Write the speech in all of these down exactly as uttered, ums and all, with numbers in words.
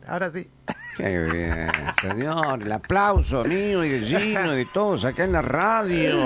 ahora sí. Qué bien, señor. El aplauso mío y de Gino y de todos acá en la radio.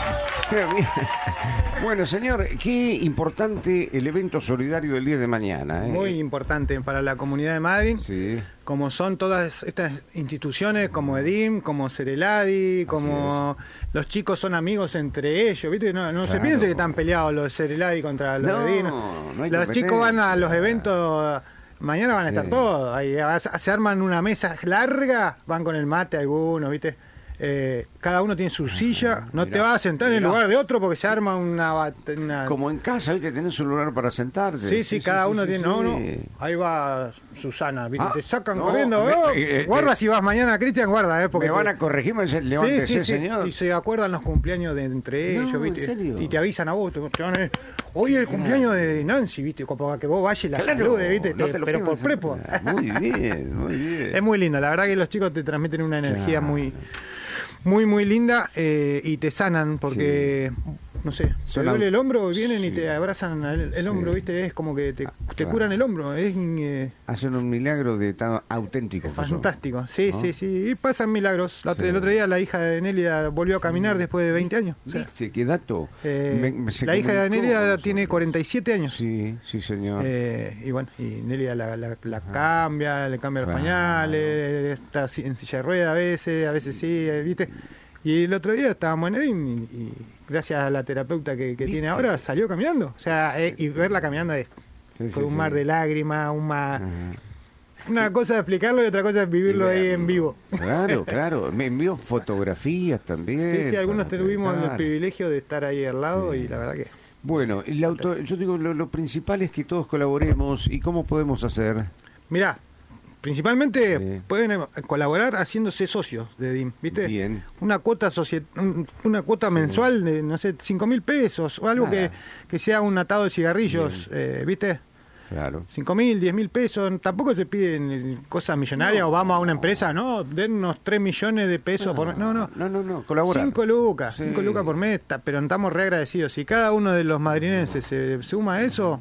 Qué bien. Bueno, señor, qué importante el evento solidario del día de mañana. ¿eh? Muy importante para la comunidad de Madryn. Sí. Como son todas estas instituciones, como Edim, como Cereladi, como los chicos son amigos entre ellos, ¿viste? No, no claro. se piense que están peleados los Cereladi contra los no, de Edim. No hay los chicos van a los eventos, mañana van a sí. estar todos. Ahí se arman una mesa larga, van con el mate algunos, ¿viste? Eh, cada uno tiene su silla, no mirá, te vas a sentar mirá. en el lugar de otro porque se arma una, una... Como en casa, ¿viste? Tenés un lugar para sentarte. Sí, sí, sí cada sí, uno sí, tiene... Sí. No, no, ahí va Susana, ¿viste? Ah, te sacan no, corriendo. Me, oh, eh, guarda eh, si vas mañana, Cristian, guarda, ¿eh? Porque me van a corregir, me dicen, levántese, sí, sí, señor. Y se acuerdan los cumpleaños de entre ellos, no, ¿viste? ¿En serio? Y te avisan a vos, te, te van a... Hoy es el cumpleaños de Nancy, ¿viste? Como para que vos vayas y la claro, saludes, ¿viste? No te lo pero por prepo. Muy bien, muy bien. Es muy lindo, la verdad que los chicos te transmiten una energía claro. muy... Muy, muy linda eh, y te sanan porque, sí. no sé, se duele el hombro, vienen sí. y te abrazan el, el hombro, sí. ¿viste? Es como que te, ah, te claro. curan el hombro. Es, eh, Hacen un milagro de tan auténtico. Fantástico, sí, ¿no? sí, sí. Y pasan milagros. La, sí. El otro día la hija de Nélida volvió a caminar sí. después de veinte años. O sea, ¿Viste? ¿Qué dato? Eh, me, me la hija de Nélida tiene cuarenta y siete años. Sí, sí, señor. Eh, y bueno, y Nélida la, la, la cambia, le cambia los claro. pañales, está en silla de rueda a veces, a veces sí, ¿viste? Y el otro día estábamos en Edim y, y gracias a la terapeuta que, que tiene ahora salió caminando. O sea, eh, y verla caminando es sí, por sí, un mar sí. de lágrimas, un mar... Uh-huh. Una cosa es explicarlo y otra cosa es vivirlo ahí en vivo. Claro, claro. Me envió fotografías también. Sí, sí, algunos tuvimos el privilegio de estar ahí al lado sí. y la verdad que... Bueno, el auto, yo digo, lo, lo principal es que todos colaboremos. ¿Y cómo podemos hacer? Mirá, principalmente sí. pueden colaborar haciéndose socios de Edim, ¿viste? Bien. Una cuota socie- una cuota sí. mensual de, no sé, cinco mil pesos o algo que, que sea un atado de cigarrillos, eh, ¿viste? Claro. cinco mil, diez mil pesos, tampoco se piden cosas millonarias no, o vamos a una empresa, no, dennos tres millones de pesos no, por mes. No, no, no, no, no, colaborar. cinco lucas, sí. cinco lucas por mes, pero estamos re agradecidos. Si cada uno de los madrinenses se suma a eso,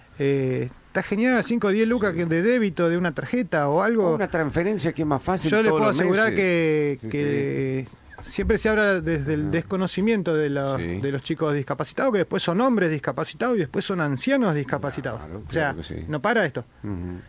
eh, está genial, cinco o diez lucas de débito de una tarjeta o algo. O una transferencia que es más fácil. Yo le puedo asegurar meses. que, sí, que sí. siempre se habla desde el desconocimiento de los, sí. de los chicos discapacitados, que después son hombres discapacitados y después son ancianos discapacitados. Claro, o sea, claro sí. no para esto. Uh-huh.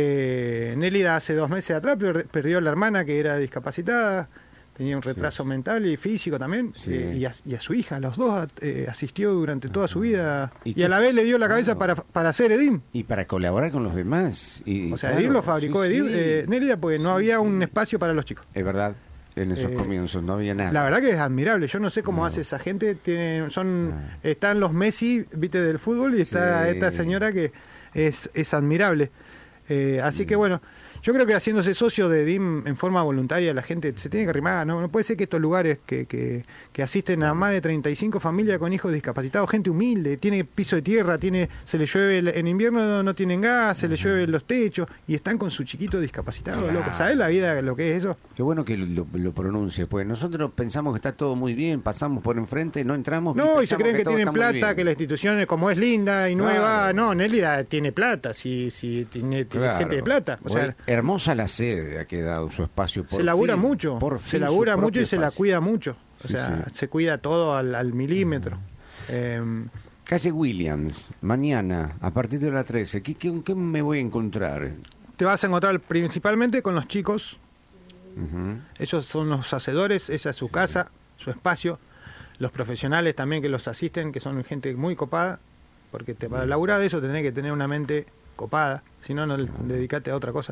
Eh, Nélida hace dos meses atrás perdió a la hermana que era discapacitada, tenía un retraso sí. mental y físico también, sí. eh, y, a, y a su hija, los dos eh, asistió durante toda su vida y, y a la vez le dio la cabeza claro. para, para hacer Edim. Y para colaborar con los demás. Y, o sea, claro, Edim lo fabricó sí, Edim, sí. Eh, Nélida, porque no sí, había sí. un espacio para los chicos. Es verdad. En esos eh, comienzos no había nada. La verdad que es admirable. Yo no sé cómo no. hace esa gente. Tiene, son, no. Están los Messi, viste, del fútbol y está sí. esta señora que es, es admirable. Eh, así mm. que bueno, yo creo que haciéndose socio de Edim en forma voluntaria la gente se tiene que arrimar. No, no puede ser que estos lugares que, que, que asisten a más de treinta y cinco familias con hijos discapacitados, gente humilde, tiene piso de tierra, tiene se le llueve, en invierno no tienen gas, se les llueve los techos y están con su chiquito discapacitado. Claro. Loco. ¿Sabés la vida lo que es eso? Qué bueno que lo, lo pronuncies, pues nosotros pensamos que está todo muy bien, pasamos por enfrente, no entramos. No, y se creen que, que tienen plata, que la institución como es linda y nueva. Claro. No, Nélida tiene plata, si, si tiene, tiene claro. gente de plata. O sea, hermosa la sede ha quedado su espacio. Por se labura fin, mucho, por se labura mucho y se espacio. la cuida mucho. O sí, sea, sí. se cuida todo al, al milímetro. Uh-huh. eh, Calle Williams, mañana, a partir de las trece, ¿qué, qué, qué me voy a encontrar? Te vas a encontrar principalmente con los chicos. Uh-huh. Ellos son los hacedores, esa es su casa, su espacio. Los profesionales también que los asisten, que son gente muy copada, porque te, para laburar de eso tenés que tener una mente copada, si no, no uh-huh. dedicate a otra cosa.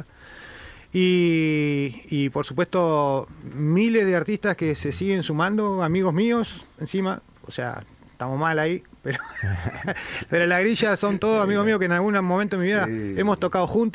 Y, y por supuesto miles de artistas que se siguen sumando, amigos míos encima, o sea, estamos mal ahí, pero pero la grilla son todos amigos míos que en algún momento de mi vida sí. hemos tocado juntos.